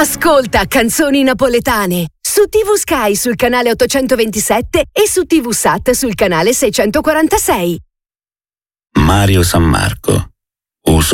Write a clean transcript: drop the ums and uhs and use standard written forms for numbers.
Ascolta Canzoni Napoletane su TV Sky sul canale 827 e su TV Sat sul canale 646. Mario Sammarco. Uso